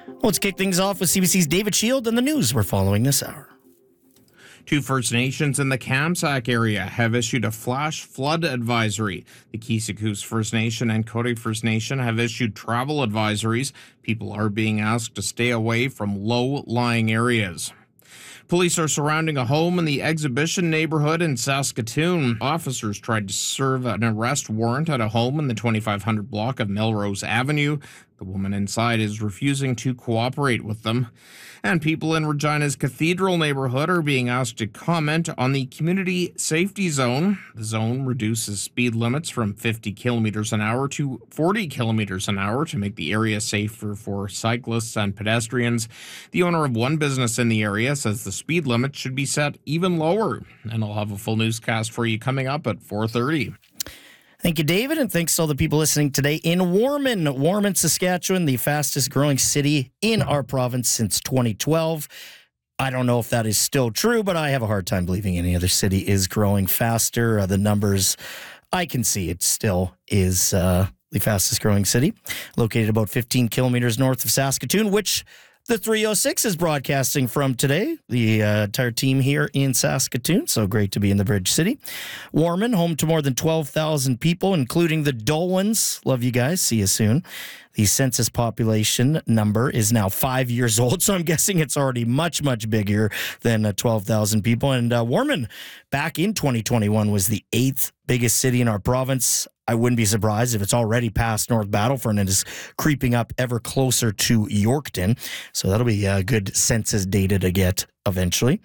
Let's kick things off with CBC's David Shield and the news we're following this hour. 2 First Nations in the Kamsack area have issued a flash flood advisory. The Kisikoos First Nation and Cote First Nation have issued travel advisories. People are being asked to stay away from low-lying areas. Police are surrounding a home in the Exhibition neighborhood in Saskatoon. Officers tried to serve an arrest warrant at a home in the 2500 block of Melrose Avenue. The woman inside is refusing to cooperate with them. And people in Regina's Cathedral neighborhood are being asked to comment on the community safety zone. The zone reduces speed limits from 50 kilometers an hour to 40 kilometers an hour to make the area safer for cyclists and pedestrians. The owner of one business in the area says the speed limit should be set even lower. And I'll have a full newscast for you coming up at 4:30. Thank you, David, and thanks to all the people listening today in Warman, Saskatchewan, the fastest growing city in our province since 2012. I don't know if that is still true, but I have a hard time believing any other city is growing faster. The numbers, I can see it still is the fastest growing city, located about 15 kilometers north of Saskatoon, which the 306 is broadcasting from today, the entire team here in Saskatoon. So great to be in the Bridge City. Warman, home to more than 12,000 people, including the Dolwins. Love you guys. See you soon. The census population number is now 5 years old, so I'm guessing it's already much, much bigger than 12,000 people. And Warman, back in 2021, was the 8th biggest city in our province. I wouldn't be surprised if it's already past North Battlefront and is creeping up ever closer to Yorkton. So that'll be good census data to get eventually.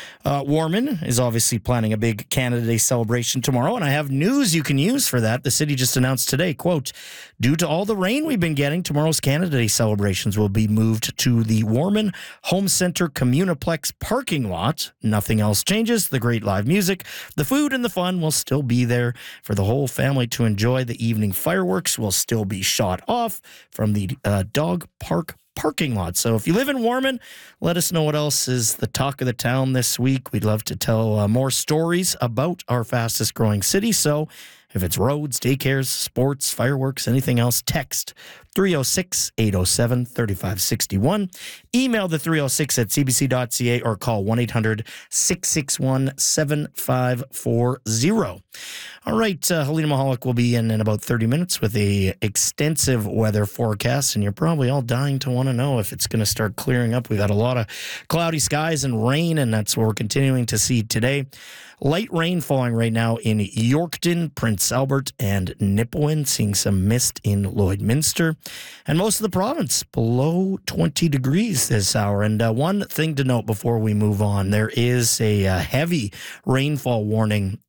Warman is obviously planning a big Canada Day celebration tomorrow, and I have news you can use for that. The city just announced today, quote, due to all the rain we've been getting, tomorrow's Canada Day celebrations will be moved to the Warman Home Centre Communiplex parking lot. Nothing else changes. The great live music, the food, and the fun will still be there for the whole family to enjoy. The evening fireworks will still be shot off from the dog parking lot. So if you live in Warman, let us know what else is the talk of the town this week. We'd love to tell more stories about our fastest growing city. So if it's roads, daycares, sports, fireworks, anything else, text 306-807-3561. Email the 306 at cbc.ca or call 1-800-661-7540. All right, Helena Mahalik will be in about 30 minutes with a extensive weather forecast, and you're probably all dying to want to know if it's going to start clearing up. We've had a lot of cloudy skies and rain, and that's what we're continuing to see today. Light rain falling right now in Yorkton, Prince Albert, and Nipawin, seeing some mist in Lloydminster. And most of the province below 20 degrees this hour. And one thing to note before we move on, there is a heavy rainfall warning